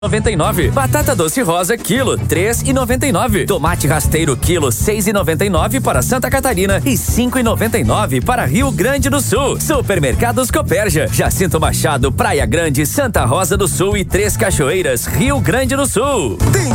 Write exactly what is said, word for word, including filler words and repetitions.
noventa e nove. Batata doce rosa, quilo, três e noventa e nove. Tomate rasteiro, quilo, seis e noventa e nove para Santa Catarina e cinco e noventa e nove para Rio Grande do Sul. Supermercados Copérgia, Jacinto Machado, Praia Grande, Santa Rosa do Sul e Três Cachoeiras, Rio Grande do Sul.